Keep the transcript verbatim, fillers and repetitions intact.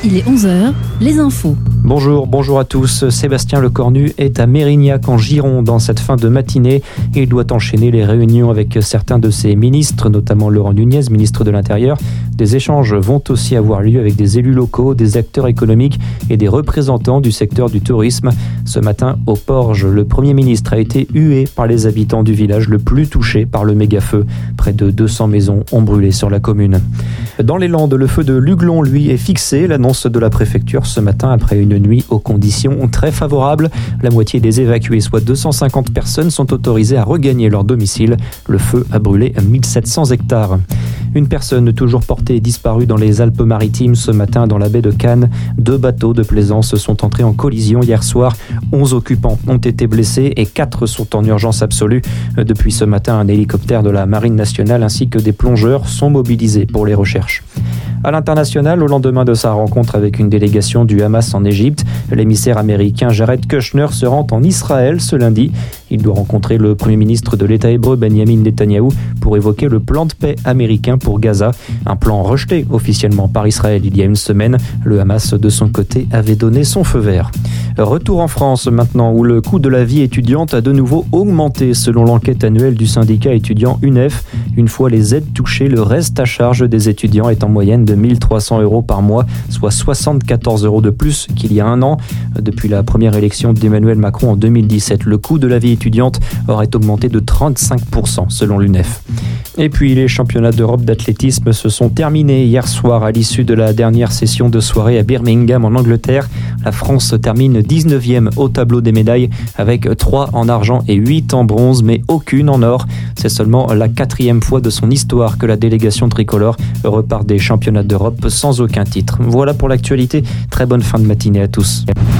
Il est onze heures, les infos. Bonjour, bonjour à tous. Sébastien Lecornu est à Mérignac en Gironde dans cette fin de matinée. Il doit enchaîner les réunions avec certains de ses ministres, notamment Laurent Nunez, ministre de l'Intérieur. Des échanges vont aussi avoir lieu avec des élus locaux, des acteurs économiques et des représentants du secteur du tourisme. Ce matin, au Porge, le Premier ministre a été hué par les habitants du village le plus touché par le méga-feu. Près de deux cents maisons ont brûlé sur la commune. Dans les Landes, le feu de Luglon, lui, est fixé. L'annonce de la préfecture ce matin après une nuit aux conditions très favorables. La moitié des évacués, soit deux cent cinquante personnes, sont autorisées à regagner leur domicile. Le feu a brûlé mille sept cents hectares. Une personne toujours portée disparue dans les Alpes-Maritimes ce matin dans la baie de Cannes. Deux bateaux de plaisance sont entrés en collision hier soir. onze occupants ont été blessés et quatre sont en urgence absolue. Depuis ce matin, un hélicoptère de la Marine nationale ainsi que des plongeurs sont mobilisés pour les recherches. À l'international, au lendemain de sa rencontre avec une délégation du Hamas en Égypte, l'émissaire américain Jared Kushner se rend en Israël ce lundi. Il doit rencontrer le Premier ministre de l'État hébreu Benjamin Netanyahou pour évoquer le plan de paix américain pour Gaza, un plan rejeté officiellement par Israël il y a une semaine. Le Hamas, de son côté, avait donné son feu vert. Retour en France maintenant, où le coût de la vie étudiante a de nouveau augmenté selon l'enquête annuelle du syndicat étudiant U N E F. Une fois les aides touchées, le reste à charge des étudiants est en moyenne de mille trois cents euros par mois, soit soixante-quatorze euros de plus qu'il y a un an. Depuis la première élection d'Emmanuel Macron en deux mille dix-sept, le coût de la vie étudiante aurait augmenté de trente-cinq pour cent selon l'U N E F. Et puis les championnats d'Europe d'athlétisme se sont terminés hier soir à l'issue de la dernière session de soirée à Birmingham en Angleterre. La France termine dix-neuvième au tableau des médailles avec trois en argent et huit en bronze, mais aucune en or. C'est seulement la quatrième fois de son histoire que la délégation tricolore repart des championnats d'Europe sans aucun titre. Voilà pour l'actualité. Très bonne fin de matinée à tous.